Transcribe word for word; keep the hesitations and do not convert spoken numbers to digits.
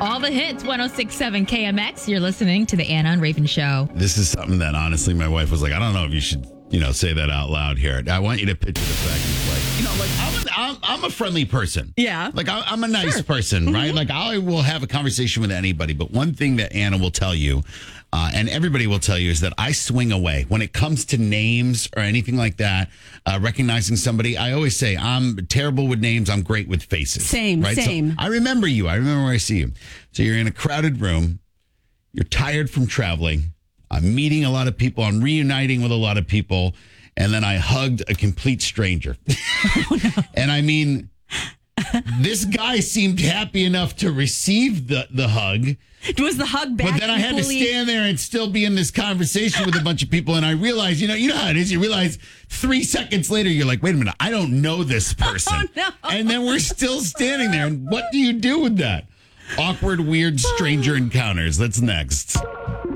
All the hits, one oh six point seven K M X. You're listening to the Anna and Raven Show. This is something that honestly my wife was like, I don't know if you should, you know, say that out loud here. I want you to picture the fact that, like, you know, like I'm, an, I'm, I'm a friendly person. Yeah. Like I, I'm a nice Sure. person, right? Mm-hmm. Like I will have a conversation with anybody. But one thing that Anna will tell you, uh, and everybody will tell you, is that I swing away when it comes to names or anything like that. Uh, recognizing somebody, I always say I'm terrible with names. I'm great with faces. Same, right? same. So I remember you. I remember where I see you. So you're in a crowded room. You're tired from traveling. I'm meeting a lot of people. I'm reuniting with a lot of people. And then I hugged a complete stranger. Oh, no. And I mean, this guy seemed happy enough to receive the, the hug. Was the hug back? But then I had equally? to stand there and still be in this conversation with a bunch of people. And I realized, you know, you know how it is. You realize three seconds later, you're like, wait a minute, I don't know this person. Oh, no. And then we're still standing there. And what do you do with that? Awkward, weird stranger encounters. That's next.